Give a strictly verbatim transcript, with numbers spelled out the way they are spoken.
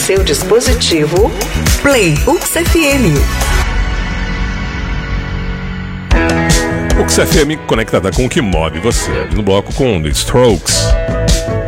seu dispositivo, Play Ux F M. Ux F M conectada com o que move você. No bloco com The Strokes.